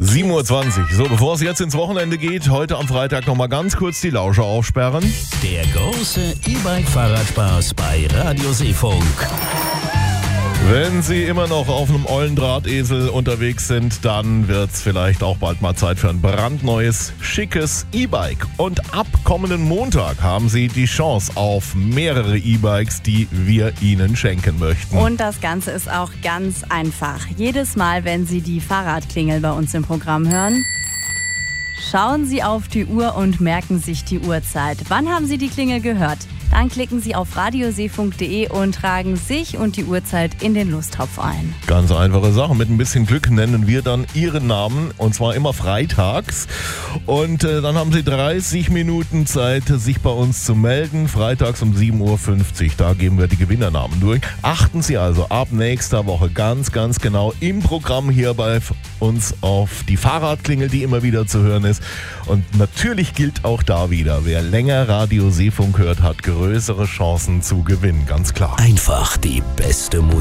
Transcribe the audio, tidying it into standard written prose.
7:20 Uhr. So, bevor es jetzt ins Wochenende geht, heute am Freitag nochmal ganz kurz die Lauscher aufsperren. Der große E-Bike-Fahrradspaß bei Radio Seefunk. Wenn Sie immer noch auf einem ollen Drahtesel unterwegs sind, dann wird es vielleicht auch bald mal Zeit für ein brandneues, schickes E-Bike. Und ab kommenden Montag haben Sie die Chance auf mehrere E-Bikes, die wir Ihnen schenken möchten. Und das Ganze ist auch ganz einfach. Jedes Mal, wenn Sie die Fahrradklingel bei uns im Programm hören, schauen Sie auf die Uhr und merken sich die Uhrzeit. Wann haben Sie die Klingel gehört? Dann klicken Sie auf radioseefunk.de und tragen sich und die Uhrzeit in den Lusttopf ein. Ganz einfache Sache. Mit ein bisschen Glück nennen wir dann Ihren Namen, und zwar immer freitags. Und dann haben Sie 30 Minuten Zeit, sich bei uns zu melden. Freitags um 7:50 Uhr. Da geben wir die Gewinnernamen durch. Achten Sie also ab nächster Woche ganz genau im Programm hier bei uns auf die Fahrradklingel, die immer wieder zu hören ist. Und natürlich gilt auch da wieder, wer länger Radio Seefunk hört, hat größere Chancen zu gewinnen, ganz klar. Einfach die beste Musik.